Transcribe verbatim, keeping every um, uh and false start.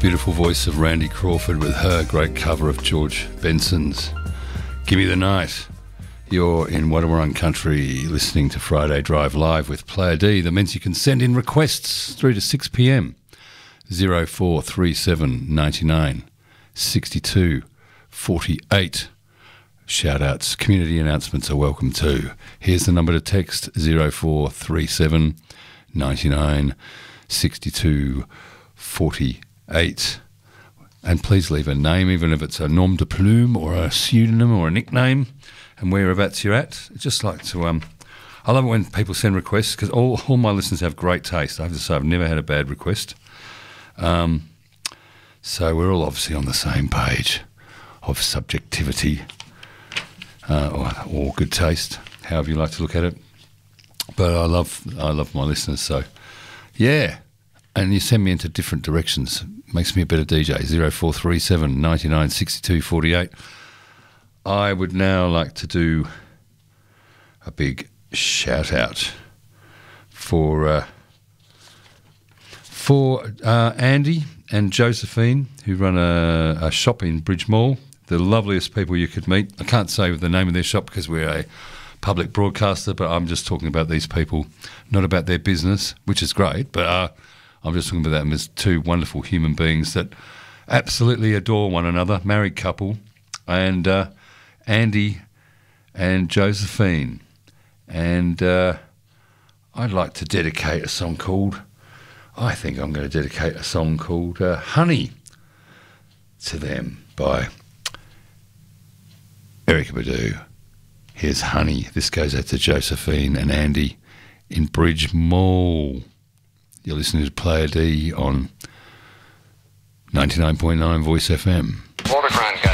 beautiful voice of Randy Crawford with her great cover of George Benson's Give Me the Night. You're in Wadawurrung Country listening to Friday Drive Live with Player D. That means you can send in requests through to six p m. zero four three seven ninety-nine sixty-two forty-eight. Shout-outs, community announcements are welcome too. Here's the number to text, zero four three seven ninety-nine sixty-two forty-eight. And please leave a name, even if it's a nom de plume or a pseudonym or a nickname, and whereabouts you're at. I'd just like to... um, I love it when people send requests, because all, all my listeners have great taste. I have to say, I've never had a bad request. Um, so we're all obviously on the same page of subjectivity uh, or, or good taste, however you like to look at it. But I love I love my listeners, so yeah. And you send me into different directions. Makes me a better D J. zero four three seven ninety-nine sixty-two forty-eight. I would now like to do a big shout out for uh, for uh, Andy and Josephine, who run a, a shop in Bridge Mall. The loveliest people you could meet. I can't say the name of their shop because we're a public broadcaster, but I'm just talking about these people, not about their business, which is great, but uh, I'm just talking about them as two wonderful human beings that absolutely adore one another, married couple, and uh, Andy and Josephine. And uh, I'd like to dedicate a song called, I think I'm going to dedicate a song called uh, Honey to them by Erykah Badu. Here's Honey. This goes out to Josephine and Andy in Bridge Mall. You're listening to Player D on ninety-nine point nine Voice F M. Waterfront